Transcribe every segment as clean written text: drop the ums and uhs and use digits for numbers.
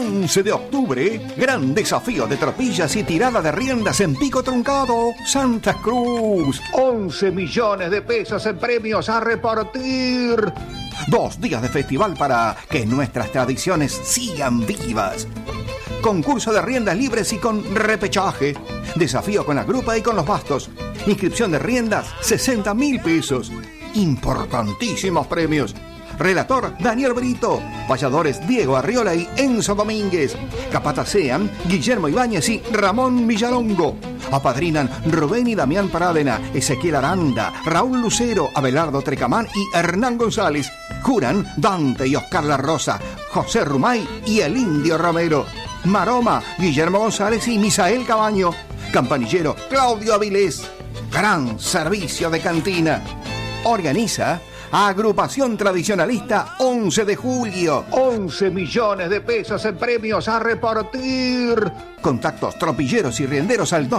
11 de octubre, gran desafío de tropillas y tirada de riendas en Pico Truncado, Santa Cruz. 11 millones de pesos en premios a repartir. 2 días de festival para que nuestras tradiciones sigan vivas. Concurso de riendas libres y con repechaje. Desafío con la grupa y con los bastos. Inscripción de riendas, 60.000 pesos. Importantísimos premios. Relator Daniel Brito. Payadores Diego Arriola y Enzo Domínguez. Capatacean Guillermo Ibáñez y Ramón Villalongo. Apadrinan Rubén y Damián Parádena, Ezequiel Aranda, Raúl Lucero, Abelardo Trecamán y Hernán González. Juran Dante y Oscar La Rosa, José Rumay y el Indio Romero. Maroma, Guillermo González y Misael Cabaño. Campanillero Claudio Avilés. Gran servicio de cantina. Organiza Agrupación Tradicionalista 11 de julio. 11 millones de pesos en premios a repartir. Contactos tropilleros y rienderos al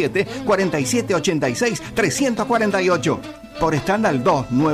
297-4786-348. Por stand al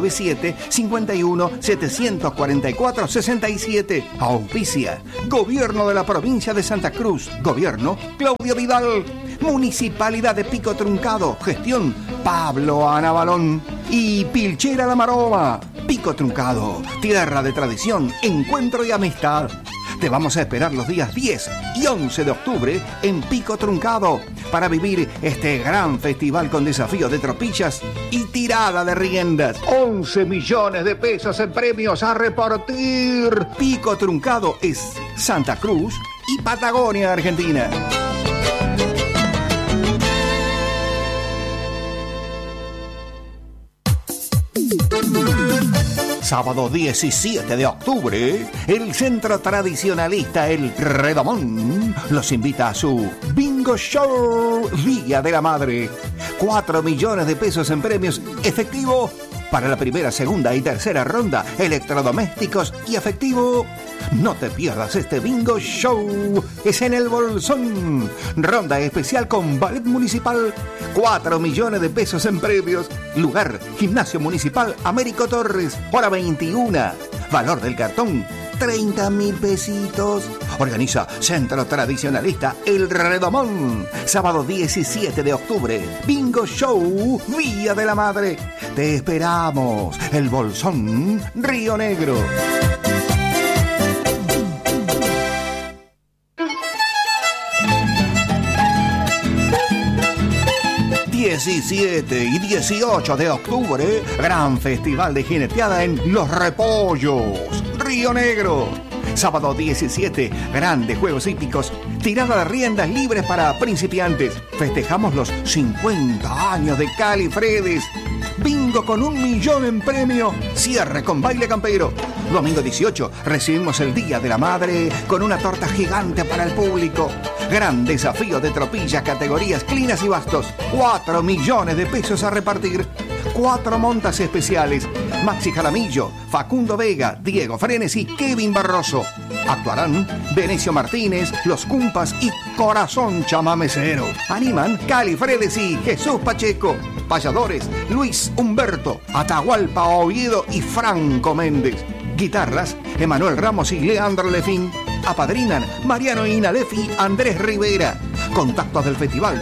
297-51-744-67. Auspicia Gobierno de la Provincia de Santa Cruz. Gobierno Claudio Vidal. Municipalidad de Pico Truncado. Gestión Pablo Anabalón. Y Pilchera La Maroma. Pico Truncado. Tierra de tradición, encuentro y amistad. Te vamos a esperar los días 10 y 11 de octubre en Pico Truncado para vivir este gran festival con desafío de tropillas y tirada de riendas. 11 millones de pesos en premios a repartir. Pico Truncado es Santa Cruz y Patagonia, Argentina. Sábado 17 de octubre, el Centro Tradicionalista El Redomón los invita a su Bingo Show Día de la Madre. 4 millones de pesos en premios efectivo para la primera, segunda y tercera ronda, electrodomésticos y efectivo. No te pierdas este Bingo Show. Es en el Bolsón. Ronda especial con Ballet Municipal. 4 millones de pesos en premios. Lugar, Gimnasio Municipal Américo Torres. Hora 21. Valor del cartón, 30.000 pesitos. Organiza Centro Tradicionalista El Redomón. Sábado 17 de octubre. Bingo Show Día de la Madre. Te esperamos. El Bolsón, Río Negro. 17 y 18 de octubre, gran festival de jineteada en Los Repollos, Río Negro. Sábado 17, grandes juegos hípicos, tirada de riendas libres para principiantes. Festejamos los 50 años de Cali Fredes. Bingo con 1 millón en premio. Cierre con baile campero. Domingo 18, recibimos el Día de la Madre con una torta gigante para el público. Gran desafío de tropillas, categorías, clinas y bastos. 4 millones de pesos a repartir. 4 montas especiales. Maxi Jaramillo, Facundo Vega, Diego Frenes y Kevin Barroso. Actuarán Venecio Martínez, Los Cumpas y Corazón Chamamecero. Animan Cali Fredes y Jesús Pacheco. Payadores Luis Humberto, Atahualpa Oviedo y Franco Méndez. Guitarras Emanuel Ramos y Leandro Lefín. Apadrinan Mariano Inalef y Andrés Rivera. Contactos del festival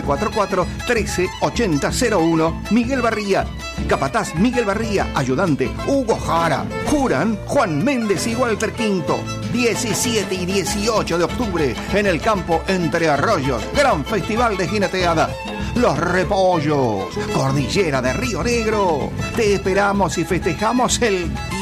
2944-138001. Miguel Barría. Capataz Miguel Barría. Ayudante Hugo Jara. Juran Juan Méndez y Walter Quinto. 17 y 18 de octubre en el campo Entre Arroyos. Gran festival de jineteada. Los Repollos, Cordillera de Río Negro. Te esperamos y festejamos el